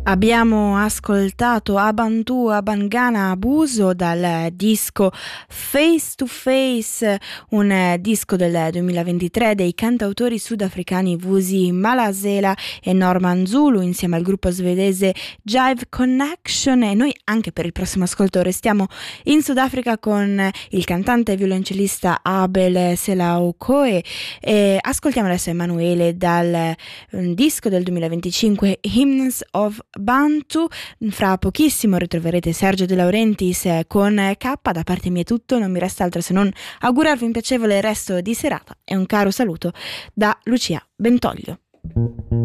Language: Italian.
Abbiamo ascoltato Abantu Abangana Abuso dal disco Face to Face, un disco del 2023 dei cantautori sudafricani Vusi Malasela e Norman Zulu insieme al gruppo svedese Jive Connection. E noi anche per il prossimo ascolto restiamo in Sudafrica con il cantante e violoncellista Abel Selaokoe e ascoltiamo adesso Emanuele dal disco del 2025 Hymns of Bantu. Fra pochissimo ritroverete Sergio De Laurentiis con K. Da parte mia è tutto, non mi resta altro se non augurarvi un piacevole resto di serata e un caro saluto da Lucia Bentoglio.